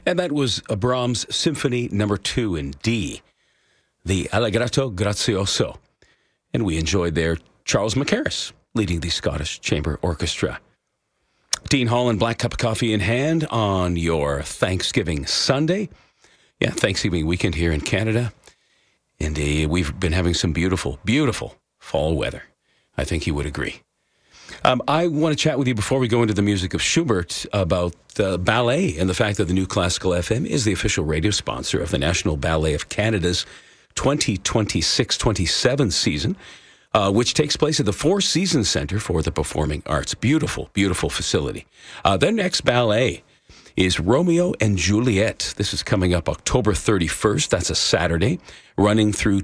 And that was Brahms' Symphony Number 2 in D, the Allegretto Grazioso. And we enjoyed there Charles Mackerras leading the Scottish Chamber Orchestra. Dean Holland, black cup of coffee in hand on your Thanksgiving Sunday. Yeah, Thanksgiving weekend here in Canada. And we've been having some beautiful, beautiful fall weather. I think you would agree. I want to chat with you before we go into the music of Schubert about the ballet and the fact that the New Classical FM is the official radio sponsor of the National Ballet of Canada's 2026-27 season, which takes place at the Four Seasons Centre for the Performing Arts. Beautiful, beautiful facility. Their next ballet is Romeo and Juliet. This is coming up October 31st. That's a Saturday, running through